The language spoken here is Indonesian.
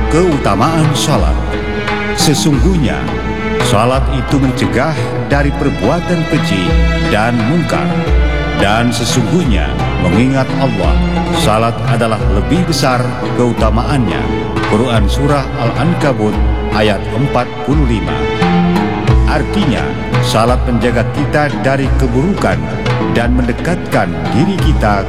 Keutamaan salat. Sesungguhnya salat itu mencegah dari perbuatan keji dan mungkar. Dan sesungguhnya mengingat Allah, salat adalah lebih besar keutamaannya. Quran Surah Al-Ankabut ayat 45. Artinya, salat menjaga kita dari keburukan dan mendekatkan diri kita